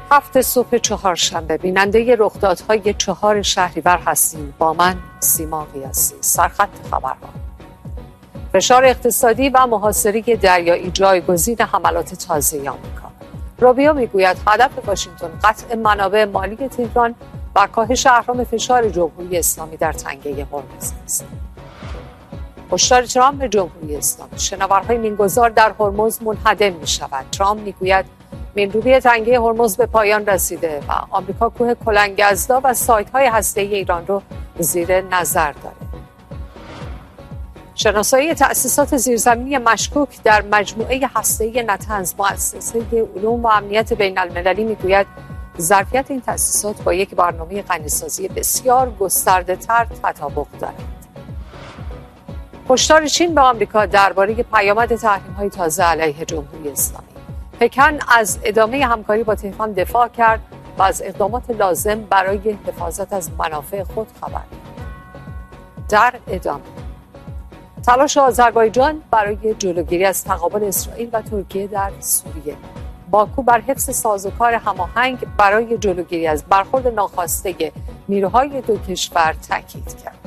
7 صبح چهارشنبه بیننده رخدادهای 4 شهریور هستیم. با من سیما قیاسی. سرخط خبرها: فشار اقتصادی و محاصره دریایی جایگزین حملات تازه آمریکا. روبیو میگوید هدف واشنگتن قطع منابع مالی تهران و کاهش اهرم فشار جمهوری اسلامی در تنگه هرمز است. هشدار ترامپ به جمهوری اسلامی: شناورهای مینگذار در هرمز منهدم می شود. ترامپ میگوید مینروی تنگه هرمز به پایان رسیده و آمریکا کوه کلنگ‌ازدا و سایت‌های هسته‌ای ایران رو زیر نظر داره. شناسایی تأسیسات زیرزمینی مشکوک در مجموعه هسته‌ای نتنز، مؤسسه علوم و امنیت بین‌المللی میگوید ظرفیت این تأسیسات با یک برنامه غنیسازی بسیار گسترده‌تر تطابق دارد. هشدار چین به آمریکا درباره پیامد تحریم‌های تازه علیه جمهوری اسلامی. پکن از ادامه همکاری با تهران دفاع کرد و از اقدامات لازم برای حفاظت از منافع خود خبر داد. در ادامه تلاش آذربایجان برای جلوگیری از تقابل اسرائیل و ترکیه در سوریه. باکو بر حفظ سازوکار هماهنگ برای جلوگیری از برخورد ناخواسته نیروهای دو کشور تاکید کرد.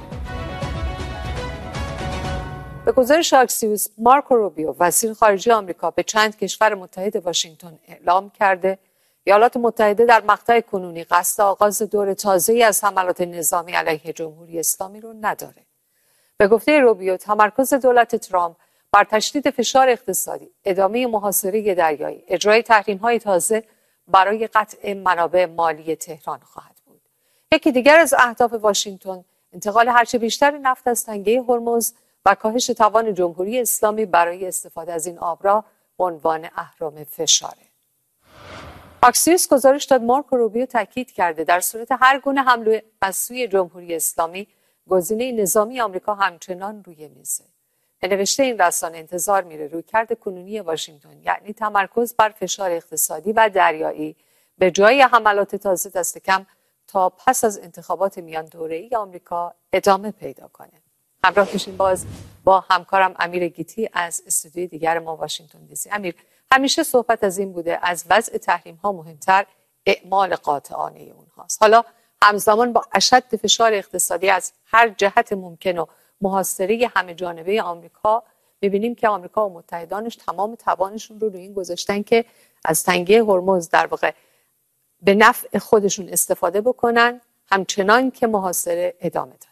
به گزارش اکسیوس، مارکو روبیو وزیر خارجه آمریکا به چند کشور متحد واشنگتن اعلام کرده ایالات متحده در مقطع کنونی قصد آغاز دور تازه‌ای از حملات نظامی علیه جمهوری اسلامی رو نداره. به گفته روبیو، تمرکز دولت ترامپ بر تشدید فشار اقتصادی، ادامه محاصره دریایی، اجرای تحریم‌های تازه برای قطع منابع مالی تهران خواهد بود. یکی دیگر از اهداف واشنگتن انتقال هرچه بیشتر نفت از تنگه هرمز و کاهش توان جمهوری اسلامی برای استفاده از این آبراه به عنوان اهرم فشاره. اکسیوس گزارش داد مارکو روبیو تاکید کرده در صورت هر گونه حمله از سوی جمهوری اسلامی، گزینه نظامی آمریکا همچنان روی میزه. به نوشته این رسانه انتظار میره رویکرد کنونی واشنگتن، یعنی تمرکز بر فشار اقتصادی و دریایی به جای حملات تازه، دست کم تا پس از انتخابات میان دوره‌ای آمریکا ادامه پیدا کنه. همراه میشیم باز با همکارم امیر گیتی از استودیوی دیگر ما واشنگتن دی سی. امیر، همیشه صحبت از این بوده از وضع تحریم ها مهمتر اعمال قاطعانه اونهاست. حالا همزمان با اشد فشار اقتصادی از هر جهت ممکن و محاصره همه جانبه آمریکا، میبینیم که آمریکا و متحدانش تمام توانشون رو روی این گذاشتن که از تنگه هرمز در واقع به نفع خودشون استفاده بکنن، همچنان که محاصره ادامه داره.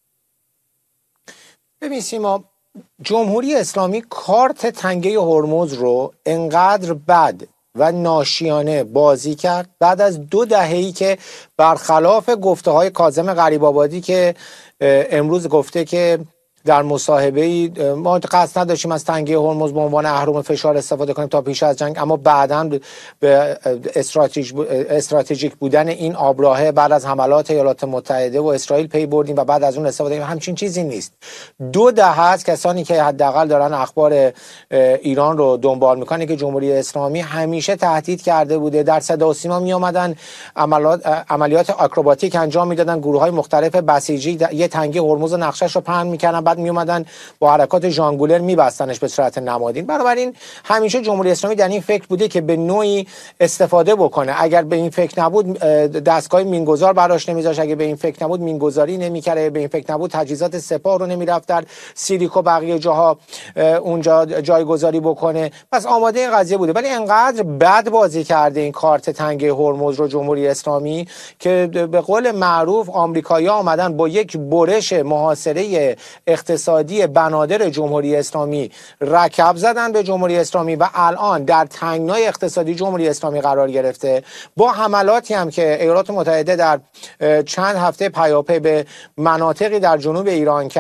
ببین سیما، جمهوری اسلامی کارت تنگه هرمز رو انقدر بد و ناشیانه بازی کرد بعد از 2 دهه‌ای که برخلاف گفته‌های کاظم غریب‌آبادی که امروز گفته که در مصاحبه‌ای ما قصد نداشتیم از تنگه هرمز به عنوان اهرم فشار استفاده کنیم تا پیش از جنگ، اما بعداً به استراتژیک بودن این آبراهه بعد از حملات ایالات متحده و اسرائیل پی بردیم و بعد از اون استفاده کنیم. همچین چیزی نیست. 2 دهه است کسانی که حداقل دارن اخبار ایران رو دنبال میکنن که جمهوری اسلامی همیشه تهدید کرده بوده، در صدا و سیما می اومدن عملیات آکروباتیک انجام میدادن، گروه‌های مختلف بسیجی یه تنگه هرمز و نقشه‌اش رو پهن میکردن، می اومدن با حرکات ژانگولر میبستنش به صورت نمادین. بنابراین همیشه جمهوری اسلامی در این فکر بوده که به نوعی استفاده بکنه. اگر به این فکر نبود دستگاه مینگذار براش نمیذاشت، اگر به این فکر نبود مینگذاری نمیکرد، به این فکر نبود تجهیزات سپاه رو نمیرفت در سیریک و بقیه جاها اونجا جایگذاری بکنه. پس آماده این قضیه بوده، ولی انقدر بد بازی کرده این کارت تنگه هرمز رو جمهوری اسلامی که به قول معروف آمریکایی‌ها آمدن با یک برش محاصره اقتصادی بنادر جمهوری اسلامی رکب زدن به جمهوری اسلامی و الان در تنگنای اقتصادی جمهوری اسلامی قرار گرفته، با حملاتی هم که ایالات متحده در چند هفته پیاپی به مناطقی در جنوب ایران